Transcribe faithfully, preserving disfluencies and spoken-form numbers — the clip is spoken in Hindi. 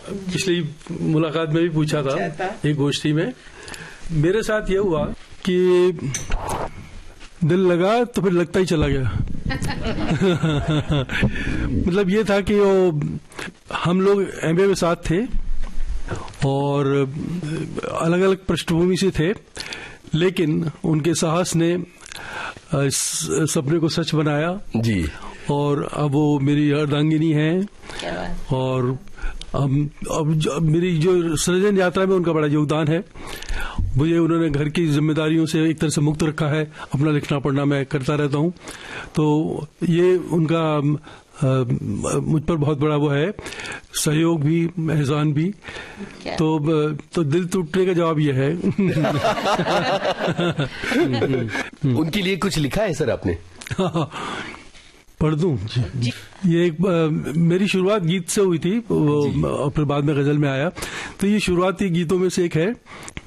पिछली मुलाकात में भी पूछा था, था। एक गोष्ठी में मेरे साथ ये हुआ कि दिल लगा तो फिर लगता ही चला गया। मतलब ये था कि वो हम लोग एमबीए में साथ थे और अलग अलग पृष्ठभूमि से थे, लेकिन उनके साहस ने इस सपने को सच बनाया जी। और अब वो मेरी अर्धांगिनी हैं और अब अब, अब मेरी जो सृजन यात्रा में उनका बड़ा योगदान है। मुझे उन्होंने घर की जिम्मेदारियों से एक तरह से मुक्त रखा है, अपना लिखना पढ़ना मैं करता रहता हूँ, तो ये उनका मुझ पर बहुत बड़ा वो है सहयोग भी, एहसान भी। तो तो दिल टूटने का जवाब ये है। उनके लिए कुछ लिखा है सर आपने? पढ़ दूं जी। ये एक आ, मेरी शुरुआत गीत से हुई थी, वो फिर बाद में गजल में आया। तो ये शुरुआती गीतों में से एक है